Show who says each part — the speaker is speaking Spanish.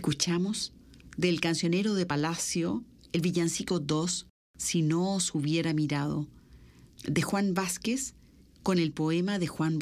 Speaker 1: Escuchamos del cancionero de Palacio el villancico 2, Si no os hubiera mirado, de Juan Vázquez, con el poema de Juan